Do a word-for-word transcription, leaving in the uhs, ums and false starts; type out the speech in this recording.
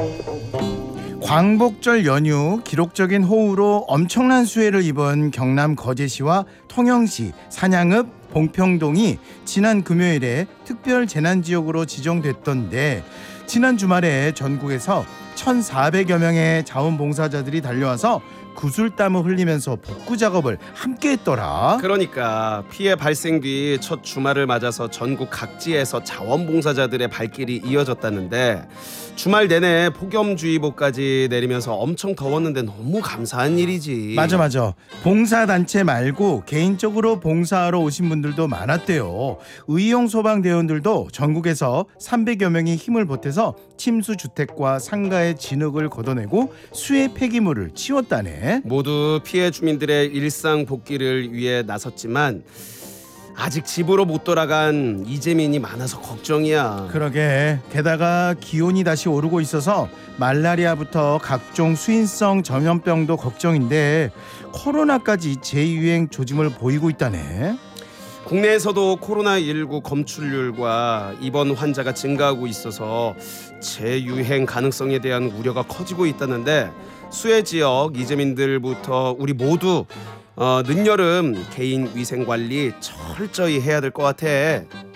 광복절 연휴 기록적인 호우로 엄청난 수해를 입은 경남 거제시와 통영시, 산양읍, 봉평동이 지난 금요일에 특별 재난지역으로 지정됐던데 지난 주말에 전국에서 천사백여 명의 자원봉사자들이 달려와서 구슬땀을 흘리면서 복구 작업을 함께 했더라. 그러니까 피해 발생 뒤 첫 주말을 맞아서 전국 각지에서 자원봉사자들의 발길이 이어졌다는데 주말 내내 폭염주의보까지 내리면서 엄청 더웠는데 너무 감사한 일이지. 맞아 맞아. 봉사단체 말고 개인적으로 봉사하러 오신 분들도 많았대요. 의용 소방대원들도 전국에서 삼백여 명이 힘을 보태서 침수주택과 상가의 진흙을 걷어내고 수해 폐기물을 치웠다네. 모두 피해 주민들의 일상 복귀를 위해 나섰지만 아직 집으로 못 돌아간 이재민이 많아서 걱정이야. 그러게. 게다가 기온이 다시 오르고 있어서 말라리아부터 각종 수인성 전염병도 걱정인데 코로나까지 재유행 조짐을 보이고 있다네. 국내에서도 코로나십구 검출률과 입원 환자가 증가하고 있어서 재유행 가능성에 대한 우려가 커지고 있다는데 수해 지역 이재민들부터 우리 모두 어, 늦여름 개인 위생 관리 철저히 해야 될 것 같아.